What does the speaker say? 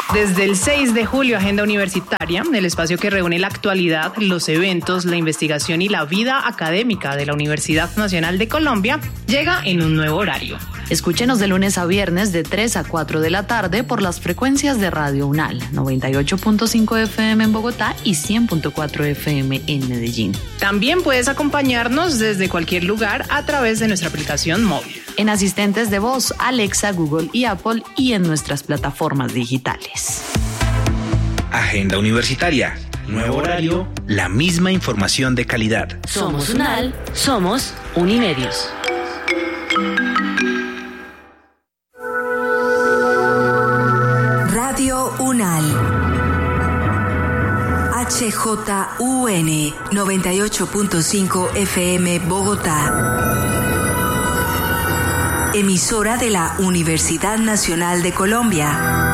Desde el 6 de julio, Agenda Universitaria, el espacio que reúne la actualidad, los eventos, la investigación y la vida académica de la Universidad Nacional de Colombia, llega en un nuevo horario. Escúchenos de lunes a viernes de 3 a 4 de la tarde por las frecuencias de Radio UNAL, 98.5 FM en Bogotá y 100.4 FM en Medellín. También puedes acompañarnos desde cualquier lugar a través de nuestra aplicación móvil. En asistentes de voz, Alexa, Google y Apple y en nuestras plataformas digitales. Agenda Universitaria. Nuevo horario, la misma información de calidad. Somos UNAL, somos Unimedios. Radio UNAL. HJUN 98.5 FM Bogotá. Emisora de la Universidad Nacional de Colombia.